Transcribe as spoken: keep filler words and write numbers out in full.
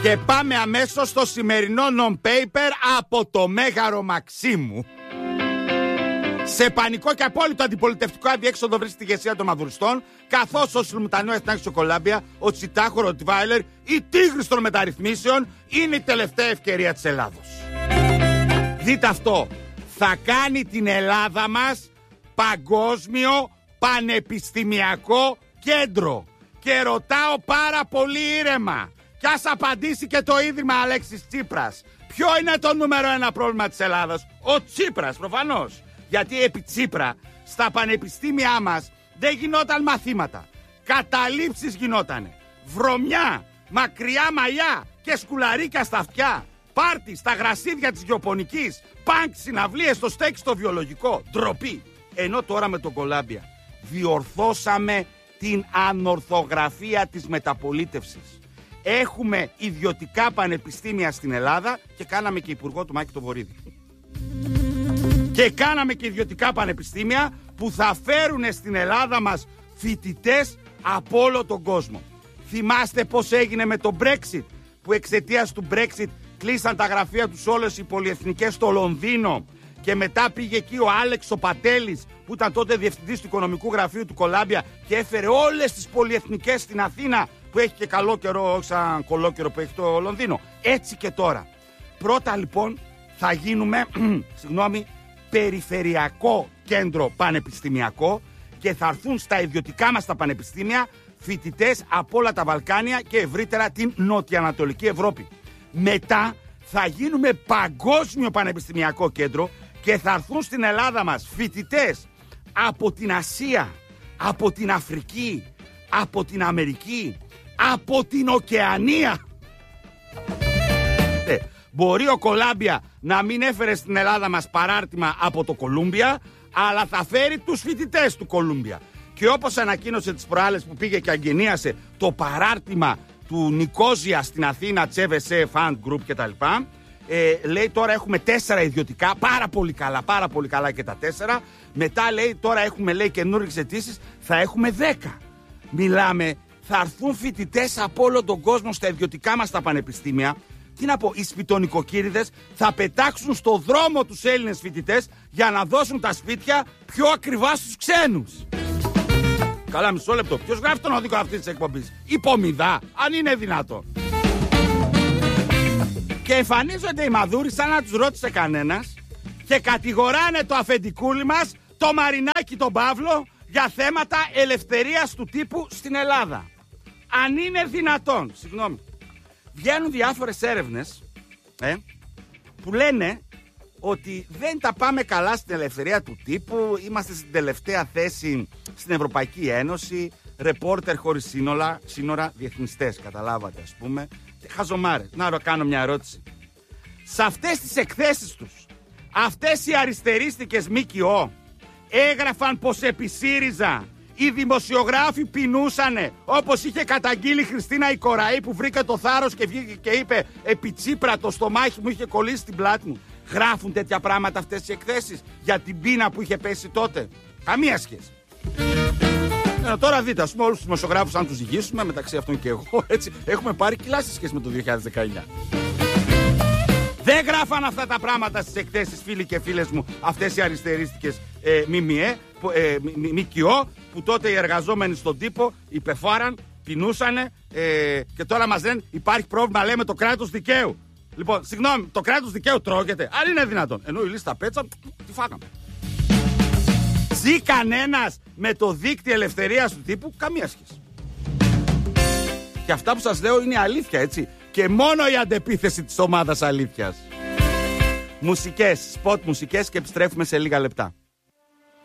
Και πάμε αμέσως στο σημερινό non-paper από το Μέγαρο Μαξίμου. Σε πανικό και απόλυτο αντιπολιτευτικό αδιέξοδο βρίσκεται η ηγεσία των μαδουριστών, καθώς ο Σουλμουτανέο Εθνάκης στο Κολάμπια, ο Τσιτάχο Ροτβάιλερ, η τίγρης των μεταρρυθμίσεων, είναι η τελευταία ευκαιρία της Ελλάδος. Δείτε αυτό. Θα κάνει την Ελλάδα μας παγκόσμιο πανεπιστημιακό κέντρο. Και ρωτάω πάρα πολύ ήρεμα, κι ας απαντήσει και το Ίδρυμα Αλέξης Τσίπρας, ποιο είναι το νούμερο ένα πρόβλημα της Ελλάδας? Ο Τσίπρας προφανώς. Γιατί επί Τσίπρα στα πανεπιστήμια μας δεν γινόταν μαθήματα. Καταλήψεις γινότανε. Βρωμιά, μακριά μαλλιά και σκουλαρίκια στα αυτιά. Πάρτι στα γρασίδια της γεωπονικής. Πανκ συναυλίες στο στέκι στο βιολογικό. Ντροπή. Ενώ τώρα με τον Κολάμπια διορθώσαμε την ανορθογραφία της μεταπολίτευσης. Έχουμε ιδιωτικά πανεπιστήμια στην Ελλάδα και κάναμε και υπουργό του Μάκη το Βορίδη. Και κάναμε και ιδιωτικά πανεπιστήμια που θα φέρουν στην Ελλάδα μας φοιτητές από όλο τον κόσμο. Θυμάστε πώς έγινε με το Brexit, που εξαιτίας του Brexit κλείσαν τα γραφεία τους όλες οι πολυεθνικές στο Λονδίνο και μετά πήγε εκεί ο Άλεξ ο Πατέλης, που ήταν τότε διευθυντής του οικονομικού γραφείου του Κολάμπια και έφερε όλες τις πολυεθνικές στην Αθήνα, που έχει και καλό καιρό, όχι σαν κολόκαιρο που έχει το Λονδίνο. Έτσι και τώρα. Πρώτα λοιπόν θα γίνουμε συγγνώμη, περιφερειακό κέντρο πανεπιστημιακό και θα έρθουν στα ιδιωτικά μας τα πανεπιστήμια φοιτητές από όλα τα Βαλκάνια και ευρύτερα την νοτιοανατολική Ευρώπη. Μετά θα γίνουμε παγκόσμιο πανεπιστημιακό κέντρο και θα έρθουν στην Ελλάδα μας φοιτητές από την Ασία, από την Αφρική, από την Αμερική, από την Οκεανία. Ε, μπορεί ο Κολάμπια να μην έφερε στην Ελλάδα μας παράρτημα από το Κολούμπια, αλλά θα φέρει τους φοιτητές του Κολούμπια. Και όπως ανακοίνωσε τις προάλλες που πήγε και αγγενίασε το παράρτημα του Νικόζια στην Αθήνα, Τσέβεσέ, Fund Group κτλ. Ε, λέει τώρα έχουμε τέσσερα ιδιωτικά, πάρα πολύ καλά, πάρα πολύ καλά και τα τέσσερα. Μετά λέει τώρα έχουμε λέει καινούργιες αιτήσεις, θα έχουμε δέκα. Μιλάμε, θα έρθουν φοιτητές από όλο τον κόσμο στα ιδιωτικά μας τα πανεπιστήμια. Τι να πω, οι σπιτονικοκύριδες θα πετάξουν στο δρόμο τους Έλληνες φοιτητές για να δώσουν τα σπίτια πιο ακριβά στους ξένους. Καλά, μισό λεπτό. Ποιος γράφει τον οδικό αυτής της εκπομπής? Υπομιδά, αν είναι δυνατό. Και εμφανίζονται οι μαδούροι σαν να τους ρώτησε κανένας και κατηγοράνε το αφεντικούλι μας, το Μαρινάκι τον Παύλο, για θέματα ελευθερίας του τύπου στην Ελλάδα. Αν είναι δυνατόν, συγγνώμη. Βγαίνουν διάφορες έρευνες ε, που λένε ότι δεν τα πάμε καλά στην ελευθερία του τύπου, είμαστε στην τελευταία θέση στην Ευρωπαϊκή Ένωση, ρεπόρτερ χωρίς σύνορα, σύνορα διεθνιστές, καταλάβατε ας πούμε. Χαζομάρες. Να κάνω μια ερώτηση. Σε αυτές τις εκθέσεις τους, αυτές οι αριστερίστικες ΜΚΟ έγραφαν πως επί ΣΥΡΙΖΑ οι δημοσιογράφοι πεινούσανε, όπως είχε καταγγείλει η Χριστίνα η Κοραή που βρήκε το θάρρος και βγήκε και είπε επί Τσίπρα το στομάχι μου είχε κολλήσει στην πλάτη μου? Γράφουν τέτοια πράγματα αυτές οι εκθέσεις για την πείνα που είχε πέσει τότε? Καμία σχέση. Ε, τώρα δείτε, ας πούμε, όλους τους δημοσιογράφους, αν τους ζυγίσουμε, μεταξύ αυτών και εγώ, έτσι, έχουμε πάρει κιλά σε σχέση με το δύο χιλιάδες δεκαεννιά. Δεν γράφαν αυτά τα πράγματα στις εκθέσεις, φίλοι και φίλες μου, αυτές οι αριστερίστικες ε, ΜΜΕ, ε, ΜΚΟ, που τότε οι εργαζόμενοι στον τύπο υπεφάραν, πεινούσανε ε, και τώρα μας λένε υπάρχει πρόβλημα, λέμε, το κράτος δικαίου. Λοιπόν, συγγνώμη, το κράτος δικαίου τρώγεται? Αν είναι δυνατόν. Ενώ η λίστα πέτσα, τι φάγαμε. Ζει κανένας με το δίκτυο ελευθερίας του τύπου? Καμία σχέση. Και αυτά που σας λέω είναι αλήθεια, έτσι. Και μόνο η αντεπίθεση της ομάδας αλήθειας. Μουσικές, σποτ μουσικές και επιστρέφουμε σε λίγα λεπτά.